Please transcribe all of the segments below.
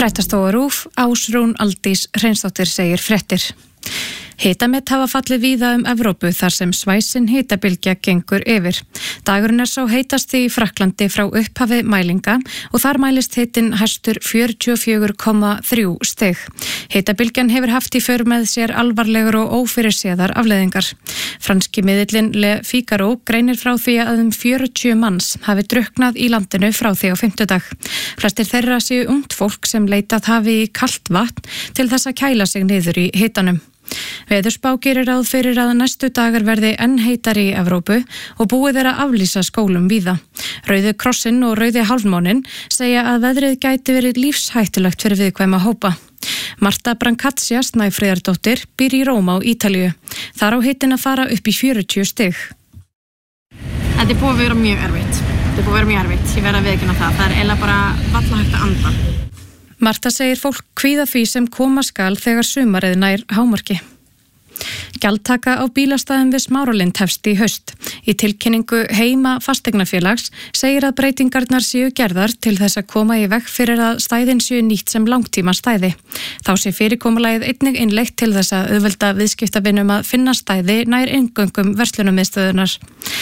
Fréttastofa RÚV, Ásrún Aldís Hreinsdóttir segir fréttir. Hitamet hafa fallið víða Evrópu þar sem svæsin hitabylgja gengur yfir. Dagurinn sá heitasti í Frakklandi frá upphafi mælinga og þar mælist hitinn hæstur 44,3 stig. Hitabylgjan hefur haft í för með sér alvarlegur og ófyrirséðar afleiðingar. Franski miðillinn Le Figaro greinir frá því að 40 manns hafi drukknað í landinu frá því á fimmtudag. Flestir þeirra séu ungt fólk sem leitað hafi í kalt vatn til þess að kæla sig niður í hitanum. Veðurspá gerir ráð fyrir að næstu dagar verði enn heitari í Evrópu og búið að aflýsa skólum víða. Rauði krossinn og Rauði hálfmáninn segja að veðrið gæti verið lífshættulegt fyrir viðkvæma hópa. Marta Brancaccia Snæfríðardóttir býr í Róm á Ítalíu. Þar á hitinn að fara upp í 40 stig. Þetta er búið að vera mjög erfitt. Ég verð að viðurkenna það. Það er eiginlega bara varla hægt að anda. Marta segir fólk kvíða því sem koma skal þegar sumarið nær hámarki. Gjaldtaka á bílastæðum við Smáralind hefst í haust. Í tilkynningu Heima fasteignafélags segir að breytingarnar séu gerðar til þess að koma í veg fyrir að stæðin séu nýtt sem langtíma stæði. Þá sé fyrirkomulagið einnig innleitt til þess að auðvelda viðskiptavinum að finna stæði nær inngöngum verslunarmiðstöðunar.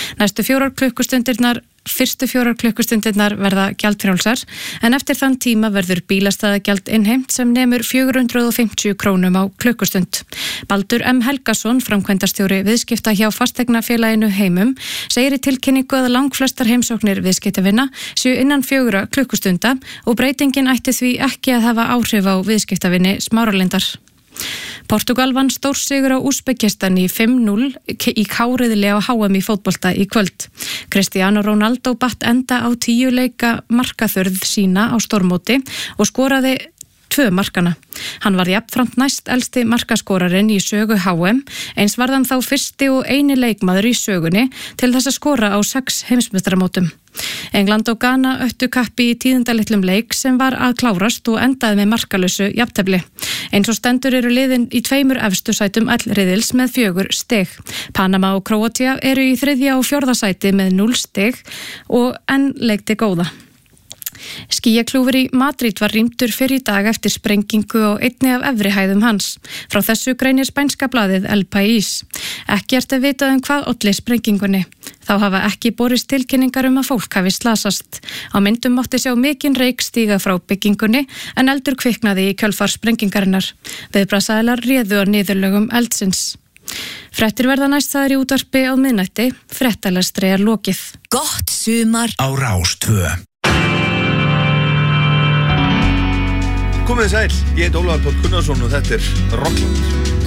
Fyrstu 4 klukkustundirnar verða gjaldfrjálsar en eftir þann tíma verður bílastæðagjald innheimt sem nemur 450 krónum á klukkustund. Baldur M. Helgason, framkvæmdastjóri viðskipta hjá fasteignafélaginu Heimum, segir í tilkynningu að langflestar heimsóknir viðskiptavina séu innan 4 klukkustunda og breytingin ætti því ekki að hafa áhrif á viðskiptavinni Smáralindar. Portugal vann stórsigur á Úsbekistan í 5-0 í káriðli á HM í fótbolta í kvöld. Cristiano Ronaldo batt enda á 10 leika markaþörð sína á stórmóti og skoraði 2 markana. Hann var jafnframt næst elsti markaskorarinn í sögu HM, eins var hann þá fyrsti og eini leikmaður í sögunni til þess að skora á 6 heimsmeistaramótum. England og Ghana öttu kappi í tíðindalitlum leik sem var að klárast og endaði með markalausu jafntefli. Eins og stendur eru liðin í 2 efstu sætum riðils með 4 stig. Panama og Króatía eru í 3. og 4. sæti með 0 stig og enn leikti góða. Skýjakljúfur í Madrid var rýmdur fyrr í dag eftir sprengingu á einni af efri hæðum hans. Frá þessu greinir spænska blaðið El País. Ekkert er vitað hvað olli sprengingunni. Þá hafa ekki borist tilkynningar að fólk hafi slasast. Á myndum mátti sjá mikinn reyk stíga frá byggingunni en eldur kviknaði í kjölfar sprengingarinnar. Viðbragðsaðilar réðu að niðurlögum eldsins. Fréttir verða næstæðir í útvarpi á miðnætti. Fréttalestri lokið. Gott sumar á Rás 2. Komið sæl, ég heit Ólafur Páll Gunnarsson og þetta er Rockland.